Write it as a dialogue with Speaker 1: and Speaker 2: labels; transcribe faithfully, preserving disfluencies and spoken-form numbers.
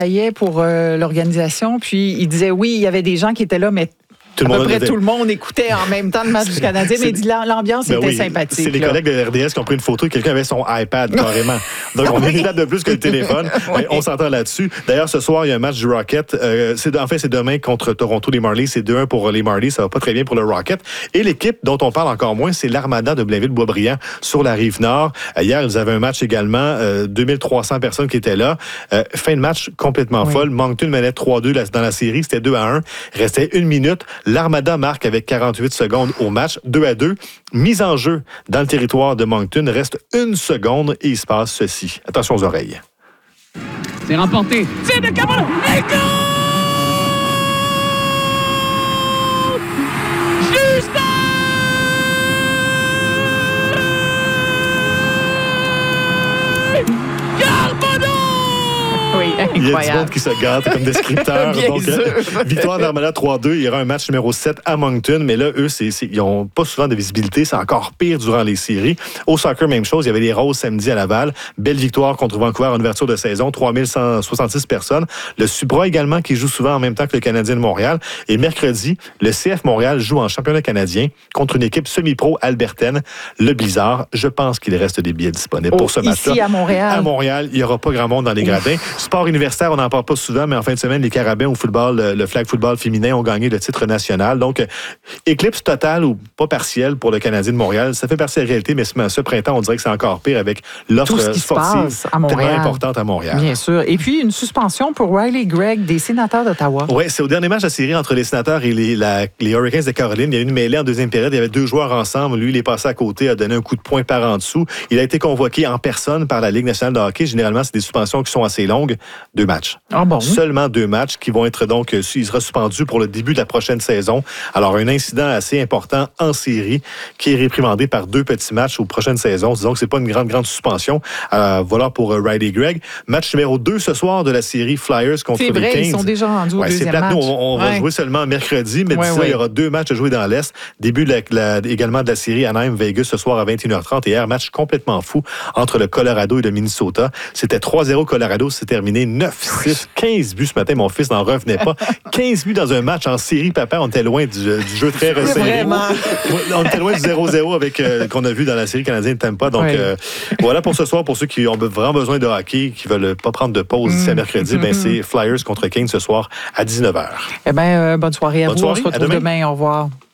Speaker 1: pour euh, l'organisation, puis il disait oui, il y avait des gens qui étaient là, mais tout à peu près était... tout le monde écoutait en même temps le match du Canadien, mais il dit l'ambiance ben était oui, sympathique.
Speaker 2: C'est les
Speaker 1: là.
Speaker 2: collègues de R D S qui ont pris une photo et quelqu'un avait son iPad carrément. Donc on est là de plus que le téléphone. Oui. On s'entend là-dessus. D'ailleurs, ce soir, il y a un match du Rocket. Euh, c'est, en fait, c'est demain contre Toronto, les Marlies. C'est deux un pour les Marlies. Ça va pas très bien pour le Rocket. Et l'équipe dont on parle encore moins, c'est l'Armada de Blainville-Boisbriand sur la Rive-Nord. Euh, hier, ils avaient un match également. Euh, deux mille trois cents personnes qui étaient là. Euh, fin de match complètement oui. folle. Moncton menait trois deux dans la série. C'était deux à un. Il restait une minute. L'Armada marque avec quarante-huit secondes au match, deux à deux. Mise en jeu dans le territoire de Moncton, reste une seconde et il se passe ceci. Attention aux oreilles.
Speaker 3: C'est remporté. C'est de Cameron. Et goal! Justin! Carbonneau!
Speaker 1: Oui, incroyable.
Speaker 2: Il y a du monde qui se gâte comme descripteur. Donc, euh, victoire d'Armada trois deux. Il y aura un match numéro sept à Moncton. Mais là, eux, c'est, c'est, ils n'ont pas souvent de visibilité. C'est encore pire durant les séries. Au soccer, même chose. Il y avait les Roses samedi à Laval. Belle victoire contre Vancouver en ouverture de saison. trois mille cent soixante-six personnes. Le Subra également, qui joue souvent en même temps que le Canadien de Montréal. Et mercredi, le C F Montréal joue en championnat canadien contre une équipe semi-pro albertaine, le Blizzard. Je pense qu'il reste des billets disponibles oh, pour ce match-là.
Speaker 1: Ici, à Montréal.
Speaker 2: À Montréal, il n'y aura pas grand monde dans les gradins. Sport universitaire, on n'en parle pas souvent, mais en fin de semaine, les Carabins au football, le, le flag football féminin ont gagné le titre national. Donc, euh, éclipse totale ou pas partielle pour le Canadien de Montréal. Ça fait partie de la réalité, mais ce, ce printemps, on dirait que c'est encore pire avec l'offre
Speaker 1: Tout ce qui
Speaker 2: sportive
Speaker 1: se passe à Montréal.
Speaker 2: tellement importante à Montréal.
Speaker 1: Bien sûr. Et puis, une suspension pour Riley Gregg des Sénateurs d'Ottawa.
Speaker 2: Oui, c'est au dernier match de la série entre les Sénateurs et les, la, les Hurricanes de Caroline. Il y a eu une mêlée en deuxième période. Il y avait deux joueurs ensemble. Lui, il est passé à côté, a donné un coup de poing par en dessous. Il a été convoqué en personne par la Ligue nationale de hockey. Généralement, c'est des suspensions qui sont assez longues. Deux matchs.
Speaker 1: Ah bon?
Speaker 2: Seulement deux matchs qui vont être donc, il sera suspendu pour le début de la prochaine saison. Alors, un incident assez important en série qui est réprimandé par deux petits matchs aux prochaines saisons. Disons que c'est pas une grande, grande suspension. Euh, voilà pour euh, Riley Gregg. Match numéro deux ce soir de la série Flyers contre
Speaker 1: c'est
Speaker 2: les
Speaker 1: vrai,
Speaker 2: Kings.
Speaker 1: Ils sont déjà rendus au
Speaker 2: ouais,
Speaker 1: deuxième
Speaker 2: c'est plate.
Speaker 1: match.
Speaker 2: Nous, on, on ouais. va jouer seulement mercredi, mais ouais, d'ici ouais. il y aura deux matchs à jouer dans l'Est. Début de la, la, également de la série Anaheim-Vegas ce soir à vingt et une heures trente. Et hier, match complètement fou entre le Colorado et le Minnesota. C'était trois zéro Colorado. C'est terminé neuf six, quinze buts ce matin. Mon fils n'en revenait pas. quinze buts dans un match en série, papa. On était loin du, du jeu très resserré. On était loin du zéro zéro avec, euh, qu'on a vu dans la série canadienne de Tampa. Donc, oui. euh, voilà pour ce soir. Pour ceux qui ont vraiment besoin de hockey, qui veulent pas prendre de pause d'ici à mercredi, mm-hmm. ben, c'est Flyers contre Kings ce soir à dix-neuf heures.
Speaker 1: Eh bien, euh, bonne soirée à bonne vous.
Speaker 2: Soirée.
Speaker 1: On se retrouve demain. demain. Au revoir.